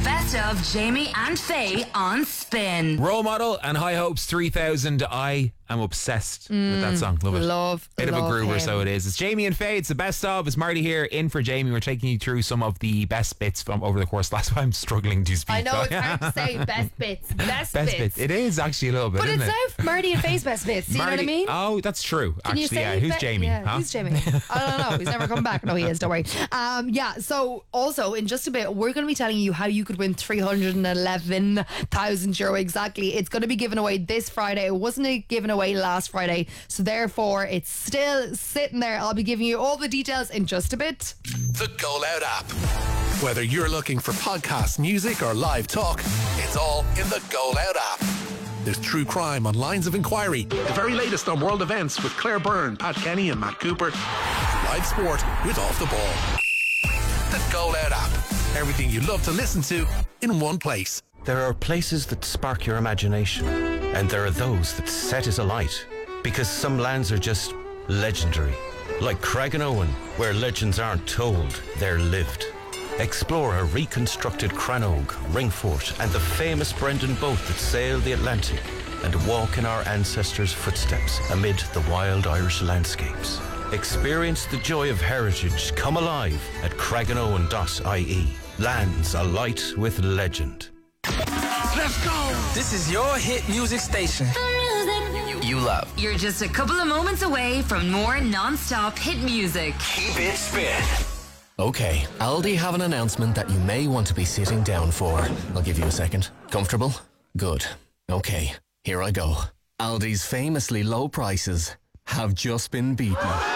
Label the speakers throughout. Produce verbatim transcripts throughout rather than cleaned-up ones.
Speaker 1: best of Jamie and Faye on Spin.
Speaker 2: Role Model and High Hopes three thousand. I am obsessed mm, with that song. Love it.
Speaker 3: Love,
Speaker 2: Bit
Speaker 3: love
Speaker 2: of a groover,
Speaker 3: him.
Speaker 2: so it is. It's Jamie and Faye. It's the best of. It's Marty here in for Jamie. We're taking you through some of the best bits from over the course. That's why I'm struggling to speak.
Speaker 3: I know, it's hard to say best bits. Best,
Speaker 2: Best
Speaker 3: bits.
Speaker 2: bits. It is actually a little bit,
Speaker 3: But
Speaker 2: isn't
Speaker 3: it's
Speaker 2: it?
Speaker 3: now Marty and Faye's best bits. You know what I mean?
Speaker 2: Oh, that's true.
Speaker 3: Can you
Speaker 2: Actually,
Speaker 3: say
Speaker 2: yeah. Who's
Speaker 3: be-
Speaker 2: Jamie?
Speaker 3: Yeah,
Speaker 2: huh?
Speaker 3: who's Jamie? I don't know. He's never come back. No, he is. Don't worry. Um, yeah. So also in just a bit, we're going to be telling you how you could win three hundred eleven thousand euro exactly. It's going to be given away this Friday. It wasn't given away last Friday, so therefore it's still sitting there. I'll be giving you all the details in just a bit.
Speaker 4: The Go Loud app. Whether you're looking for podcast, music, or live talk, it's all in the Go Loud app. There's true crime on Lines of Inquiry, the very latest on world events with Claire Byrne, Pat Kenny, and Matt Cooper, live sport with Off the Ball. The Go Loud app. Everything you love to listen to in one place.
Speaker 5: There are places that spark your imagination, and there are those that set it alight, because some lands are just legendary. Like Craigenowen, where legends aren't told, they're lived. Explore a reconstructed Crannog, Ringfort, and the famous Brendan boat that sailed the Atlantic, and walk in our ancestors' footsteps amid the wild Irish landscapes. Experience the joy of heritage come alive at craigenowen dot I E. Lands alight with legend.
Speaker 6: Let's go! This is your hit music station. You, you love.
Speaker 1: You're just a couple of moments away from more non-stop hit music.
Speaker 6: Keep it spin.
Speaker 7: Okay, Aldi have an announcement that you may want to be sitting down for. I'll give you a second. Comfortable? Good. Okay, here I go. Aldi's famously low prices have just been beaten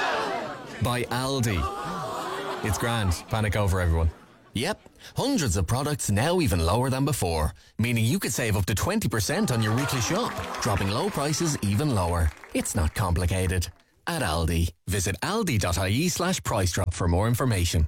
Speaker 7: by Aldi. It's grand. Panic over, everyone. Yep, hundreds of products now even lower than before, meaning you could save up to twenty percent on your weekly shop, dropping low prices even lower. It's not complicated. At Aldi, visit aldi.ie slash price drop for more information.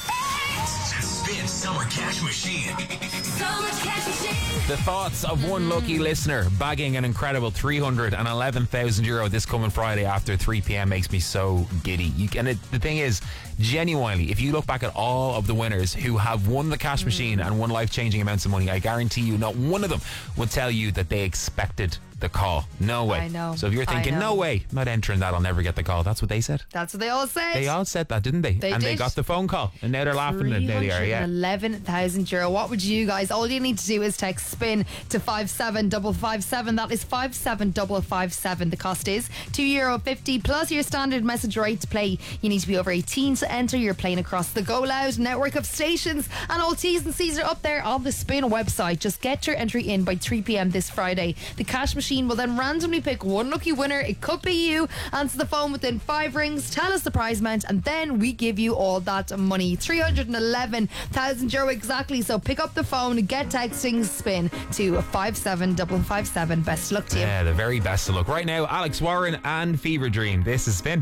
Speaker 6: Spin Summer Cash Machine.
Speaker 1: Summer Cash Machine.
Speaker 2: The thoughts of one lucky listener bagging an incredible three hundred eleven thousand euro this coming Friday after three p.m. makes me so giddy. You, and it, the thing is, genuinely, if you look back at all of the winners who have won the cash machine and won life-changing amounts of money, I guarantee you not one of them would tell you that they expected the call. No way.
Speaker 3: I know.
Speaker 2: So if you're thinking,
Speaker 3: I know.
Speaker 2: no way, I'm not entering that, I'll never get the call. That's what they said.
Speaker 3: That's what they all said.
Speaker 2: They all said that, didn't they?
Speaker 3: They
Speaker 2: and they
Speaker 3: did.
Speaker 2: got the phone call. And now they're laughing and now they are, yeah.
Speaker 3: eleven thousand euro. What would you guys? All you need to do is text SPIN to five seven five five seven. That is five seven five five seven. The cost is two euro fifty plus your standard message rate to play. You need to be over eighteen to enter. You're playing across the Go Loud network of stations, and all T's and C's are up there on the Spin website. Just get your entry in by three p.m. this Friday. The cash machine will then randomly pick one lucky winner. It could be you. Answer the phone within five rings, tell us the prize amount, and then we give you all that money. three hundred eleven thousand euro exactly. So pick up the phone, get texting SPIN to five seven five five seven. Best of luck to you.
Speaker 2: Yeah, the very best of luck. Right now, Alex Warren and Fever Dream. This is Spin.